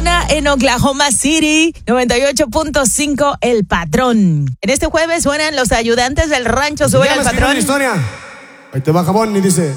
Suena en Oklahoma City, 98.5 El Patrón. En este jueves suenan los ayudantes del rancho, suben al patrón. Historia. Ahí te va Jabón y dice...